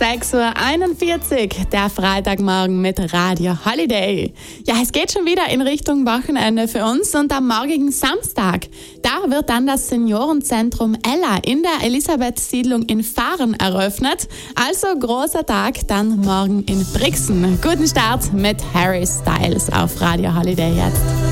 6:41 Uhr, der Freitagmorgen mit Radio Holiday. Ja, es geht schon wieder in Richtung Wochenende für uns und am morgigen Samstag, da wird dann das Seniorenzentrum Ella in der Elisabeth-Siedlung in Fahren eröffnet. Also großer Tag dann morgen in Brixen. Guten Start mit Harry Styles auf Radio Holiday jetzt.